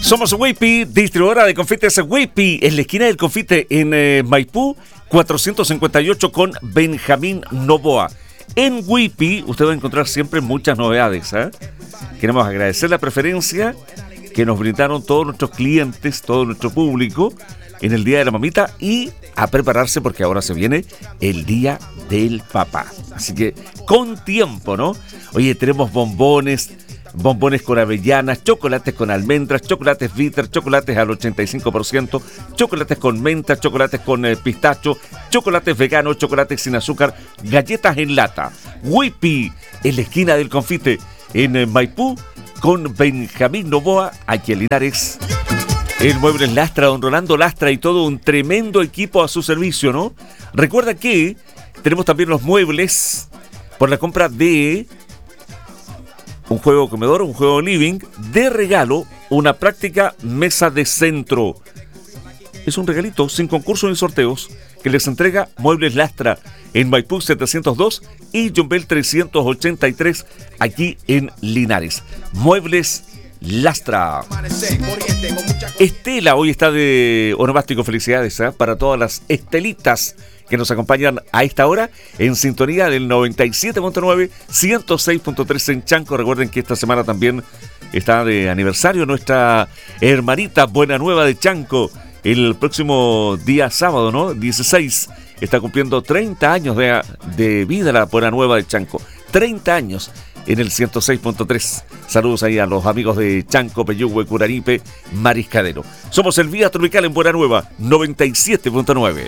Somos Whippy, distribuidora de confites Whippy, en la esquina del confite en Maipú, 458 con Benjamín Novoa. En Whippy usted va a encontrar siempre muchas novedades, ¿eh? Queremos agradecer la preferencia que nos brindaron todos nuestros clientes, todo nuestro público en el Día de la Mamita y a prepararse porque ahora se viene el Día del Papá. Así que con tiempo, ¿no? Oye, tenemos bombones con avellanas, chocolates con almendras, chocolates bitter, chocolates al 85%, chocolates con menta, chocolates con pistacho, chocolates veganos, chocolates sin azúcar, galletas en lata. Whippy, en la esquina del confite, en Maipú, con Benjamín Novoa, aquí en Linares. El Muebles Lastra, don Rolando Lastra y todo un tremendo equipo a su servicio, ¿no? Recuerda que tenemos también los muebles por la compra de un juego comedor, un juego living, de regalo, una práctica mesa de centro. Es un regalito sin concurso ni sorteos que les entrega Muebles Lastra en Maipú 702 y Yumbel 383 aquí en Linares. Muebles Lastra. Estela hoy está de onomástico. Felicidades, ¿eh? Para todas las estelitas que nos acompañan a esta hora en sintonía del 97.9, 106.3 en Chanco. Recuerden que esta semana también está de aniversario nuestra hermanita Buena Nueva de Chanco. El próximo día sábado, ¿no? 16, está cumpliendo 30 años de vida la Buena Nueva de Chanco. 30 años en el 106.3. Saludos ahí a los amigos de Chanco, Peyúgue, Curaripe, Mariscadero. Somos el Vía Tropical en Buena Nueva, 97.9.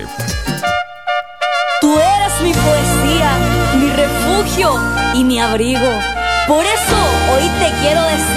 Tú eres mi poesía, mi refugio y mi abrigo. Por eso hoy te quiero decir